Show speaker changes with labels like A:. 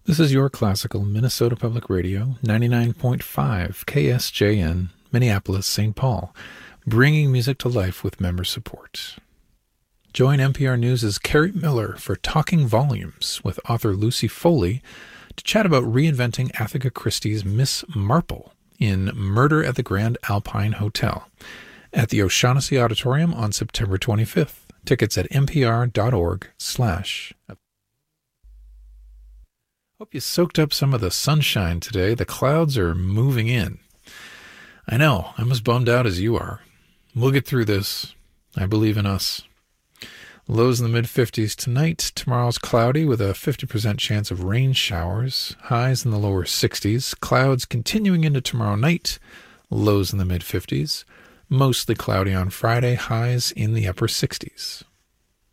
A: This is your classical Minnesota Public Radio, 99.5 KSJN, Minneapolis, St. Paul, bringing music to life with member support. Join NPR News' Carrie Miller for Talking Volumes with author Lucy Foley to chat about reinventing Agatha Christie's Miss Marple in Murder at the Grand Alpine Hotel at the O'Shaughnessy Auditorium on September 25th. Tickets at npr.org/. Hope you soaked up some of the sunshine today. The clouds are moving in. I know, I'm as bummed out as you are. We'll get through this. I believe in us. Lows in the mid-50s tonight. Tomorrow's cloudy with a 50% chance of rain showers. Highs in the lower 60s. Clouds continuing into tomorrow night. Lows in the mid-50s. Mostly cloudy on Friday. Highs in the upper 60s.